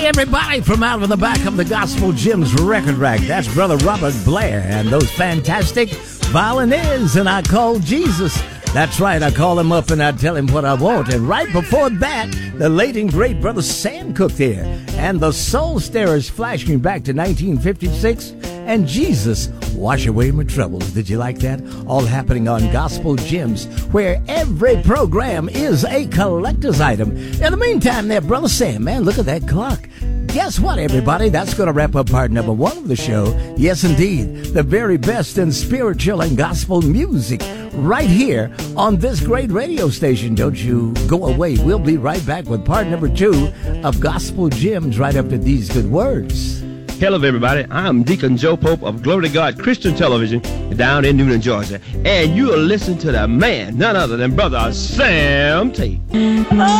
everybody, from out of the back of the Gospel Gems record rack. That's Brother Robert Blair and those fantastic violinists, and I call Jesus. That's right, I call him up and I tell him what I want. And right before that, the late and great Brother Sam Cooke there. And the Soul Stirrers flashing back to 1956. And Jesus, wash away my troubles. Did you like that? All happening on Gospel Gems, where every program is a collector's item. In the meantime there, Brother Sam, man, look at that clock. Guess what, everybody? That's going to wrap up part number 1 of the show. Yes, indeed. The very best in spiritual and gospel music right here on this great radio station. Don't you go away. We'll be right back with part number 2 of Gospel Gems right after these good words. Hello, everybody. I'm Deacon Joe Pope of Glory to God Christian Television down in Newnan, Georgia. And you are listening to the man, none other than Brother Sam Tate.